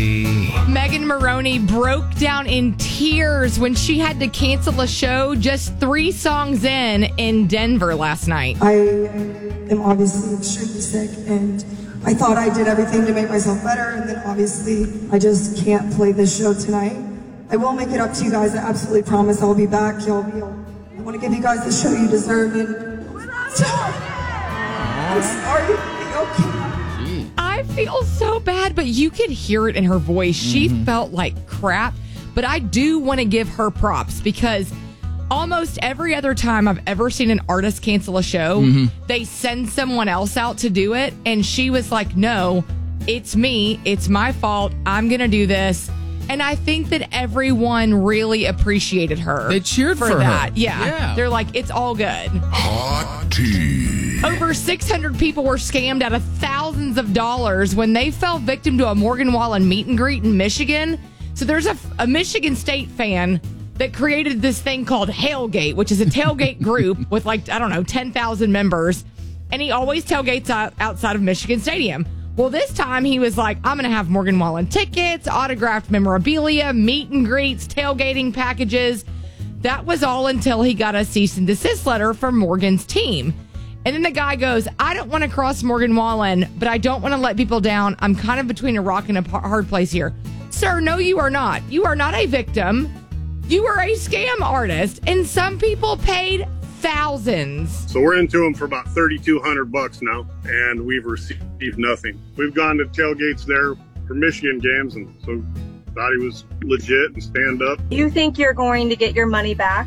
tea. Megan Maroney broke down in tears when she had to cancel a show just 3 songs in Denver last night. I am obviously extremely sick, and I thought I did everything to make myself better, and then obviously I just can't play this show tonight. I will make it up to you guys. I absolutely promise I'll be back. I want to give you guys the show you deserve, and I'm sorry. Okay. I feel so bad, but you could hear it in her voice. She felt like crap, but I do want to give her props because almost every other time I've ever seen an artist cancel a show, they send someone else out to do it, and she was like, no, it's me. It's my fault. I'm going to do this. And I think that everyone really appreciated her. They cheered for that. her. Yeah. They're like, it's all good. Hot tea. Over 600 people were scammed out of thousands of dollars when they fell victim to a Morgan Wallen meet and greet in Michigan. So there's a Michigan State fan that created this thing called Hailgate, which is a tailgate group with 10,000 members. And he always tailgates outside of Michigan Stadium. Well, this time he was like, I'm going to have Morgan Wallen tickets, autographed memorabilia, meet and greets, tailgating packages. That was all until he got a cease and desist letter from Morgan's team. And then the guy goes, I don't want to cross Morgan Wallen, but I don't want to let people down. I'm kind of between a rock and a hard place here. Sir, no, you are not. You are not a victim. You are a scam artist, and some people paid thousands. So we're into them for about $3,200 now, and we've received nothing. We've gone to tailgates there for Michigan games, and so thought he was legit and stand up. You think you're going to get your money back?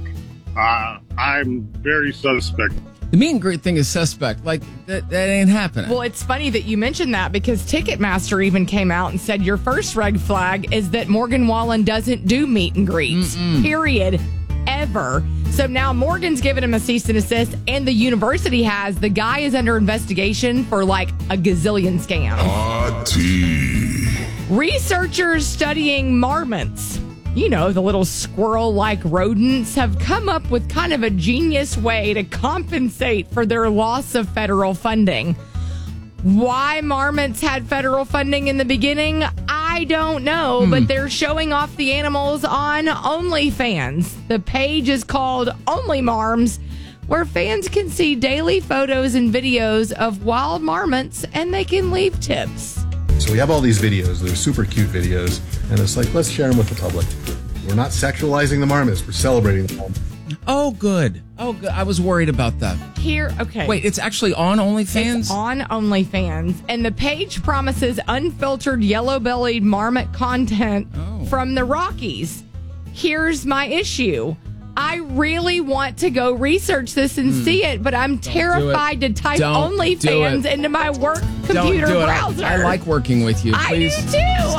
I'm very suspect. The meet and greet thing is suspect. Like, that ain't happening. Well, it's funny that you mentioned that because Ticketmaster even came out and said your first red flag is that Morgan Wallen doesn't do meet and greets, period, ever. So now Morgan's given him a cease and desist, and the university has. The guy is under investigation for like a gazillion scams. Hot tea. Researchers studying marmots, you know, the little squirrel-like rodents, have come up with kind of a genius way to compensate for their loss of federal funding. Why marmots had federal funding in the beginning, I don't know, but they're showing off the animals on OnlyFans. The page is called Only Marms, where fans can see daily photos and videos of wild marmots, and they can leave tips. So we have all these videos. They're super cute videos. And it's like, let's share them with the public. We're not sexualizing the marmots. We're celebrating them. Oh, good. I was worried about that. Okay. Wait, it's actually on OnlyFans? It's on OnlyFans. And the page promises unfiltered yellow-bellied marmot content from the Rockies. Here's my issue. I really want to go research this and see it, but I'm terrified to type OnlyFans into my work computer browser. I like working with you. Please. I do too.